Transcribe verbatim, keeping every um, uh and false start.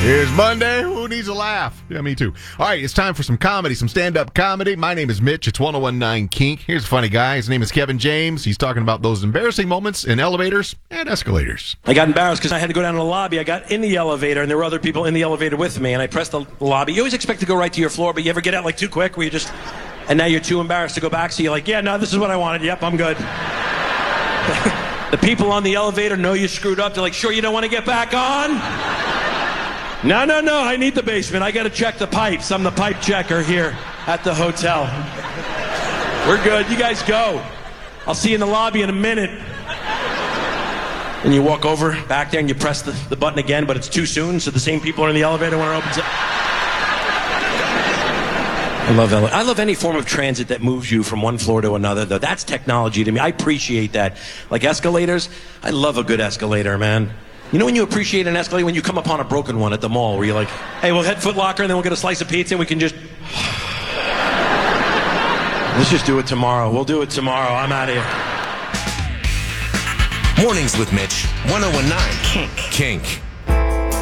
Here's Monday. Who needs a laugh? Yeah, me too. All right, it's time for some comedy, some stand-up comedy. My name is Mitch. It's one oh one nine Kink. Here's a funny guy. His name is Kevin James. He's talking about those embarrassing moments in elevators and escalators. I got embarrassed because I had to go down to the lobby. I got in the elevator, and there were other people in the elevator with me, and I pressed the lobby. You always expect to go right to your floor, but you ever get out like too quick where you just... And now you're too embarrassed to go back, so you're like, yeah, no, this is what I wanted. Yep, I'm good. The people on the elevator know you screwed up. They're like, sure you don't want to get back on? No, no, no, I need the basement. I got to check the pipes. I'm the pipe checker here at the hotel. We're good. You guys go. I'll see you in the lobby in a minute. And you walk over back there and you press the, the button again, but it's too soon, so the same people are in the elevator when it opens up. I love ele- I love any form of transit that moves you from one floor to another, though. That's technology to me. I appreciate that. Like escalators, I love a good escalator, man. You know when you appreciate an escalator? When you come upon a broken one at the mall where you're like, hey, we'll hit Foot Locker and then we'll get a slice of pizza and we can just... Let's just do it tomorrow. We'll do it tomorrow. I'm out of here. Mornings with Mitch, one oh one nine Kink. Kink.